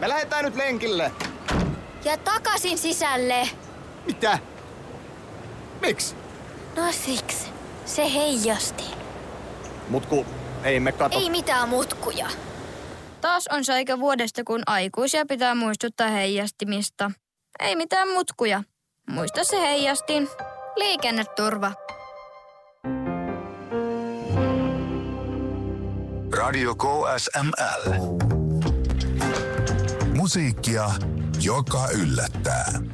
Me lähdetään nyt lenkille. Ja takaisin sisälle. Mitä? Miksi? No siksi. Se heijasti. Mutku, ei me kato. Ei mitään mutkuja. Taas on se aika vuodesta, kun aikuisia pitää muistuttaa heijastimista. Ei mitään mutkuja. Muista se heijastin. Liikenneturva. Radio KSML. Musiikkia, joka yllättää.